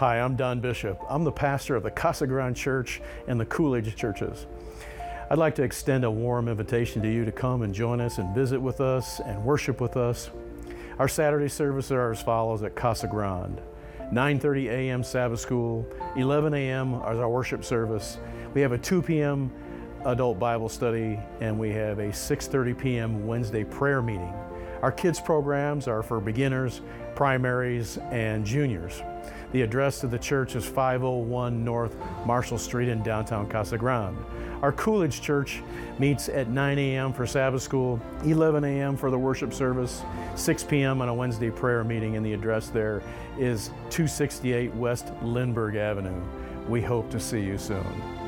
Hi, I'm Don Bishop. I'm the pastor of the Casa Grande Church and the Coolidge Churches. I'd like to extend a warm invitation to you to come and join us and visit with us and worship with us. Our Saturday services are as follows at Casa Grande. 9:30 a.m. Sabbath School, 11 a.m. is our worship service. We have a 2 p.m. adult Bible study, and we have a 6:30 p.m. Wednesday prayer meeting. Our kids programs are for beginners, primaries, and juniors. The address of the church is 501 North Marshall Street in downtown Casa Grande. Our Coolidge Church meets at 9 a.m. for Sabbath School, 11 a.m. for the worship service, 6 p.m. on a Wednesday prayer meeting, and the address there is 268 West Lindbergh Avenue. We hope to see you soon.